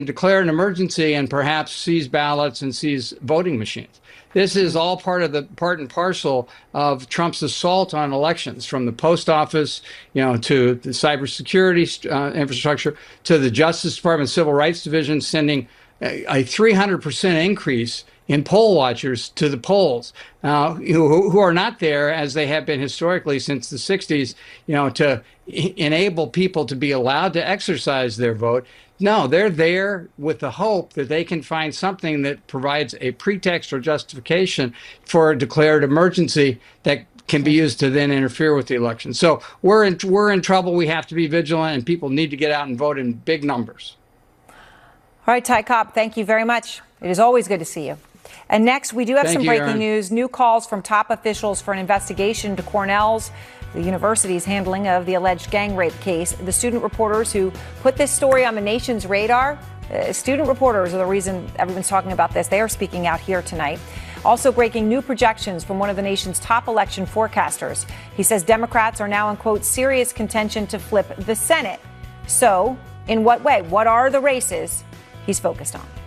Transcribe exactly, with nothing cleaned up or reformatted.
declare an emergency and perhaps seize ballots and seize voting machines. This is all part of the part and parcel of Trump's assault on elections, from the post office, you know, to the cybersecurity uh, infrastructure, to the Justice Department Civil Rights Division sending a, a three hundred percent increase in poll watchers to the polls, uh, who, who are not there as they have been historically since the sixties, you know, to enable people to be allowed to exercise their vote. No, they're there with the hope that they can find something that provides a pretext or justification for a declared emergency that can be used to then interfere with the election. So we're in, we're in trouble. We have to be vigilant, and people need to get out and vote in big numbers. All right, Ty Cobb, thank you very much. It is always good to see you. And next, we do have Thank some you, breaking Aaron. news. New calls from top officials for an investigation to Cornell's, the university's handling of the alleged gang rape case. The student reporters who put this story on the nation's radar, uh, student reporters are the reason everyone's talking about this. They are speaking out here tonight. Also breaking new projections from one of the nation's top election forecasters. He says Democrats are now in, quote, serious contention to flip the Senate. So, in what way? What are the races he's focused on?